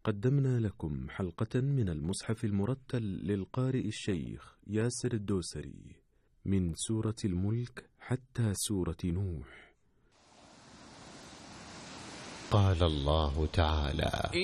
قدمنا لكم حلقة من المصحف المرتل للقارئ الشيخ ياسر الدوسري من سورة الملك حتى سورة نوح. قال الله تعالى: